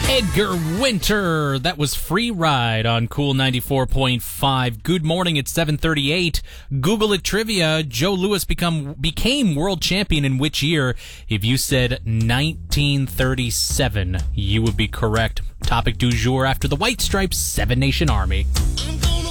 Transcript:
Edgar Winter. That was Free Ride on Cool 94.5. Good morning. It's 7:38. Google it trivia. Joe Louis became world champion in which year? If you said 1937, you would be correct. Topic du jour after the White Stripes, Seven Nation Army.